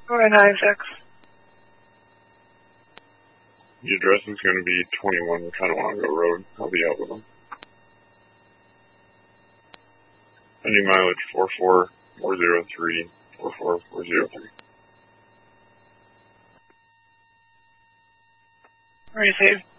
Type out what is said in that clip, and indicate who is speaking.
Speaker 1: Alright, 96.
Speaker 2: The address is going to be 21 Tonawanda Road. I'll be out with them. Pending mileage 44403, 44403.
Speaker 1: Received.